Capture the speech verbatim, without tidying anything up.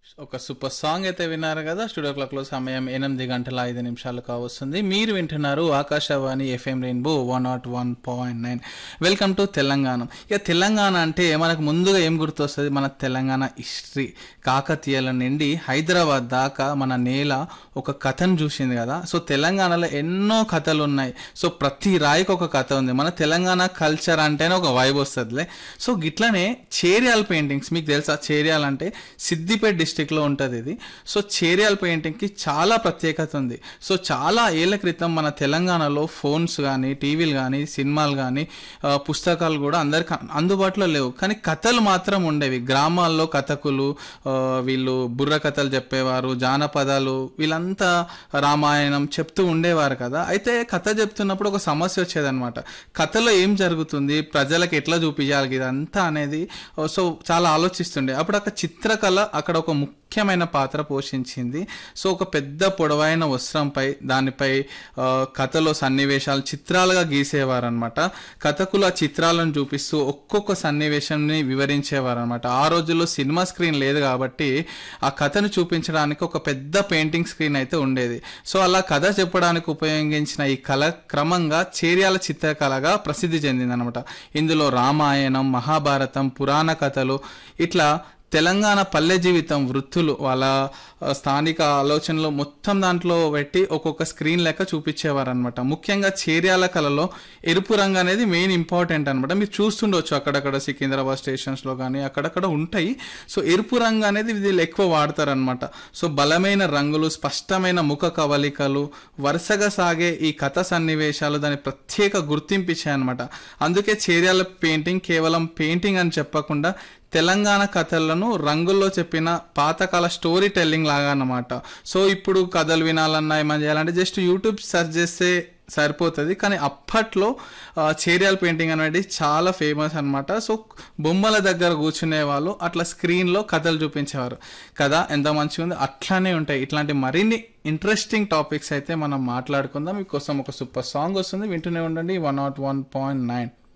ఒక super song అయితే విన్నారు కదా. స్టూడియో క్లాక్లో సమయం ఎనిమిది గంటల ఐదు నిమిషాలు కావస్తుంది. మీరు వింటున్నారు Akashvani FM rainbow one not one point nine. Welcome to Telangana. ఇక తెలంగాణ అంటే మనకు ముందుగా ఏం గుర్తొస్తుంది? మన తెలంగాణ హిస్టరీ. కాకతీయుల నుండి హైదరాబాద్ దాకా మన నేల ఒక కథను చూసింది కదా. సో తెలంగాణలో ఎన్నో కథలు ఉన్నాయి. సో ప్రతి రాయికి ఒక కథ ఉంది. మన తెలంగాణ కల్చర్ అంటేనే ఒక వైబ్ వస్తుందిలే. సో గిట్లనే చేరియాల్ పెయింటింగ్స్ మీకు తెలుసా? చేరియాల్ అంటే సిద్దిపేట డిస్టిక్లో ఉంటుంది ఇది. సో చేరియాల్ పెయింటింగ్కి చాలా ప్రత్యేకత ఉంది. సో చాలా ఏళ్ల క్రితం మన తెలంగాణలో ఫోన్స్ కానీ, టీవీలు కానీ, సినిమాలు కానీ, పుస్తకాలు కూడా అందరికి అందుబాటులో లేవు. కానీ కథలు మాత్రం ఉండేవి. గ్రామాల్లో కథకులు, వీళ్ళు బుర్ర కథలు చెప్పేవారు, జానపదాలు, వీళ్ళంతా రామాయణం చెప్తూ ఉండేవారు కదా. అయితే కథ చెప్తున్నప్పుడు ఒక సమస్య వచ్చేదన్నమాట. కథలో ఏం జరుగుతుంది, ప్రజలకు ఎట్లా చూపించాలి ఇదంతా అనేది. సో చాలా ఆలోచిస్తుండే. అప్పుడు ఒక చిత్రకళ అక్కడ ఒక ముఖ్యమైన పాత్ర పోషించింది. సో ఒక పెద్ద పొడవైన వస్త్రంపై దానిపై కథలో సన్నివేశాలు చిత్రాలుగా గీసేవారు అనమాట. కథకులు ఆ చిత్రాలను చూపిస్తూ ఒక్కొక్క సన్నివేశాన్ని వివరించేవారు అనమాట. ఆ రోజుల్లో సినిమా స్క్రీన్ లేదు కాబట్టి ఆ కథను చూపించడానికి ఒక పెద్ద పెయింటింగ్ స్క్రీన్ అయితే ఉండేది. సో అలా కథ చెప్పడానికి ఉపయోగించిన ఈ కళ క్రమంగా చేరియాల చిత్రకళగా ప్రసిద్ధి చెందింది అనమాట. ఇందులో రామాయణం, మహాభారతం, పురాణ కథలు, ఇట్లా తెలంగాణ పల్లె జీవితం, వృత్తులు, వాళ్ళ స్థానిక ఆలోచనలు మొత్తం దాంట్లో పెట్టి ఒక్కొక్క స్క్రీన్ లెక్క చూపించేవారు అనమాట. ముఖ్యంగా చేరియాల కళలో ఎరుపు రంగు అనేది మెయిన్ ఇంపార్టెంట్ అనమాట. మీరు చూస్తుండొచ్చు అక్కడక్కడ సికింద్రాబాద్ స్టేషన్స్లో కానీ అక్కడక్కడ ఉంటాయి. సో ఎరుపు రంగు అనేది వీళ్ళు ఎక్కువ వాడతారనమాట. సో బలమైన రంగులు, స్పష్టమైన ముఖ కవలికలు, వరుసగా సాగే ఈ కథ సన్నివేశాలు దాని ప్రత్యేక గుర్తింపు ఇచ్చాయన్నమాట. అందుకే చేరియాల పెయింటింగ్ కేవలం పెయింటింగ్ అని చెప్పకుండా తెలంగాణ కథలను రంగుల్లో చెప్పిన పాతకాల స్టోరీ టెల్లింగ్ లాగా అన్నమాట. సో ఇప్పుడు కథలు వినాలన్నా ఏమని చేయాలంటే జస్ట్ యూట్యూబ్ సెర్చ్ చేస్తే సరిపోతుంది. కానీ అప్పట్లో చేరియాల్ పెయింటింగ్ అనేది చాలా ఫేమస్ అనమాట. సో బొమ్మల దగ్గర కూర్చునే వాళ్ళు అట్లా స్క్రీన్లో కథలు చూపించేవారు కదా. ఎంత మంచిగా ఉంది. అట్లానే ఉంటాయి ఇట్లాంటి మరిన్ని ఇంట్రెస్టింగ్ టాపిక్స్ అయితే మనం మాట్లాడుకుందాం. మీకోసం ఒక సూపర్ సాంగ్ వస్తుంది, వింటూనే ఉండండి. One not one point nine